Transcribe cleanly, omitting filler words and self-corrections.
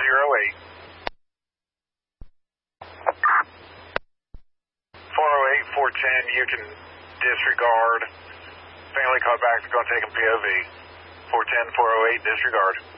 410, you can disregard. Family call back, going to take them POV. 410, 408, disregard.